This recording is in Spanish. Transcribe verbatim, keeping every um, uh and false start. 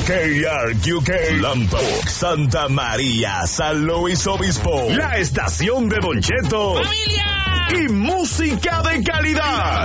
K R Q K, Lambok, Santa María, San Luis Obispo, la estación de Don Cheto, ¡Familia! y música de calidad.